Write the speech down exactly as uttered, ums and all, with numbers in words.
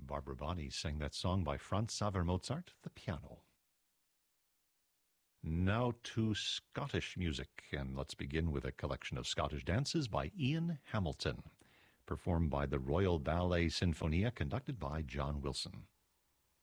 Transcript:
Barbara Bonney sang that song by Franz Xaver Mozart, the piano. Now to Scottish music, and let's begin with a collection of Scottish dances by Ian Hamilton, performed by the Royal Ballet Sinfonia, conducted by John Wilson.